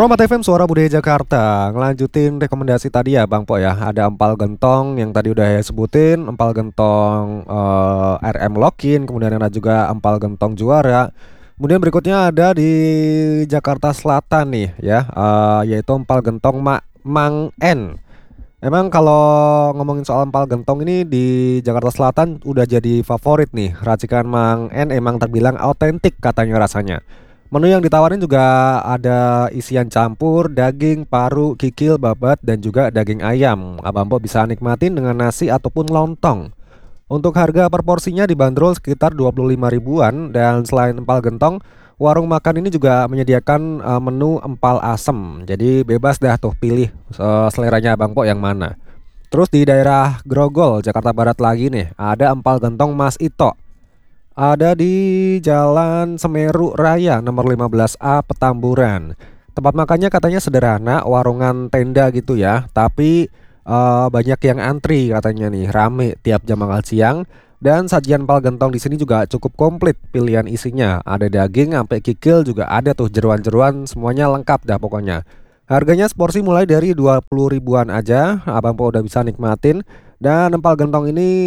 Promat FM Suara Budaya Jakarta. Ngelanjutin rekomendasi tadi ya Bang Po ya. Ada empal gentong yang tadi udah saya sebutin, empal gentong RM Lokin, kemudian ada juga empal gentong juara. Kemudian berikutnya ada di Jakarta Selatan nih ya, yaitu empal gentong Mang N. Emang kalau ngomongin soal empal gentong ini di Jakarta Selatan udah jadi favorit nih. Racikan Mang N emang terbilang autentik katanya rasanya. Menu yang ditawarin juga ada isian campur, daging, paru, kikil, babat, dan juga daging ayam. Abang Po bisa nikmatin dengan nasi ataupun lontong. Untuk harga per porsinya dibanderol sekitar 25 ribuan. Dan selain empal gentong, warung makan ini juga menyediakan menu empal asem. Jadi bebas dah tuh pilih seleranya Abang Po yang mana. Terus di daerah Grogol, Jakarta Barat lagi nih, ada empal gentong Mas Ito. Ada di Jalan Semeru Raya nomor 15A Petamburan. Tempat makannya katanya sederhana, warungan tenda gitu ya. Tapi banyak yang antri katanya nih, rame tiap jam makan siang. Dan sajian empal gentong di sini juga cukup komplit pilihan isinya. Ada daging sampai kikil juga ada tuh, jeruan-jeruan semuanya lengkap dah pokoknya. Harganya seporsi mulai dari 20 ribuan aja. Abang Po udah bisa nikmatin. Dan empal gentong ini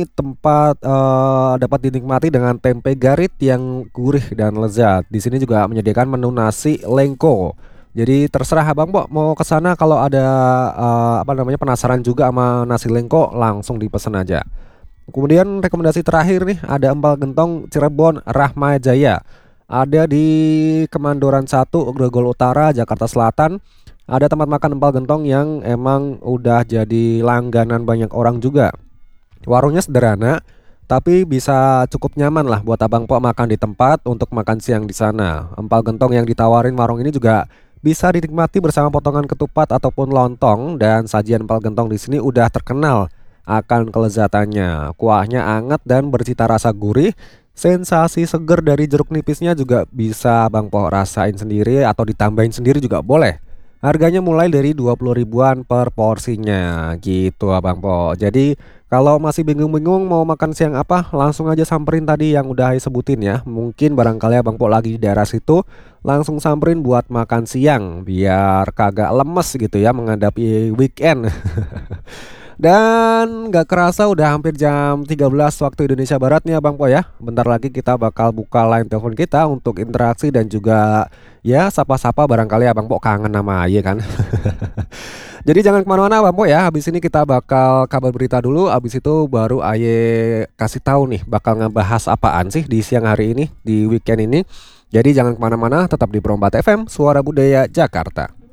dapat dinikmati dengan tempe garit yang gurih dan lezat. Di sini juga menyediakan menu nasi lengko. Jadi terserah Abang Po mau ke sana, kalau ada penasaran juga sama nasi lengko, langsung dipesan aja. Kemudian rekomendasi terakhir nih, ada empal gentong Cirebon Rahmajaya. Ada di Kemandoran 1, Grogol Utara, Jakarta Selatan. Ada tempat makan empal gentong yang emang udah jadi langganan banyak orang juga. Warungnya sederhana, tapi bisa cukup nyaman lah buat Abang Po makan di tempat untuk makan siang di sana. Empal gentong yang ditawarin warung ini juga bisa dinikmati bersama potongan ketupat ataupun lontong, dan sajian empal gentong di sini udah terkenal akan kelezatannya. Kuahnya anget dan bercita rasa gurih. Sensasi seger dari jeruk nipisnya juga bisa Abang Po rasain sendiri atau ditambahin sendiri juga boleh. Harganya mulai dari 20 ribuan per porsinya gitu Abang Po. Jadi kalau masih bingung-bingung mau makan siang apa, langsung aja samperin tadi yang udah saya sebutin ya. Mungkin barangkali Abang Po lagi di daerah situ, langsung samperin buat makan siang biar kagak lemes gitu ya menghadapi weekend. Dan gak kerasa udah hampir jam 13 waktu Indonesia Barat nih Abang Po ya. Bentar lagi kita bakal buka line telepon kita untuk interaksi dan juga ya sapa-sapa, barangkali Abang Po kangen sama Aye kan. Jadi jangan kemana-mana Abang Po ya. Habis ini kita bakal kabar berita dulu. Habis itu baru Aye kasih tahu nih bakal ngebahas apaan sih di siang hari ini, di weekend ini. Jadi jangan kemana-mana, tetap di Perombat FM Suara Budaya Jakarta.